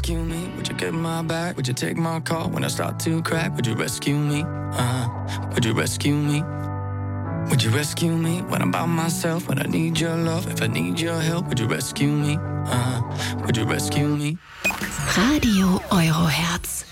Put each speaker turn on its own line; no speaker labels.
rescue me? Would you get my back? Would you take my call when I start to crack? Would you rescue me? Would you rescue me? Would you rescue me when I'm by myself? When I need your love, if I need your help, would you rescue me? Would you rescue me?
Radio Eurohertz.